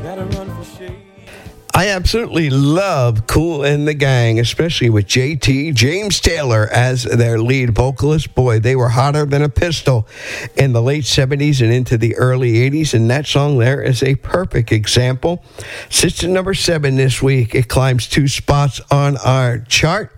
I absolutely love Kool and the Gang, especially with JT, James Taylor, as their lead vocalist. Boy, they were hotter than a pistol in the late 70s and into the early 80s, and that song there is a perfect example. Sits at number 7 this week. It climbs 2 spots on our chart.